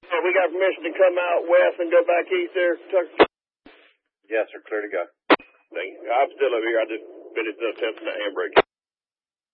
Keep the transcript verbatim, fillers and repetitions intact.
So we got permission to come out west and go back east there, Tucker? Yes, sir. Clear to go. Thank you. I'm still over here. I just finished up testing the handbrake.